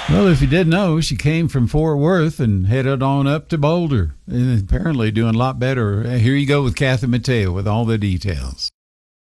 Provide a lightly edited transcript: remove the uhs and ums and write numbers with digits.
Well, if you didn't know, she came from Fort Worth and headed on up to Boulder, and apparently doing a lot better. Here you go with Kathy Mateo with all the details.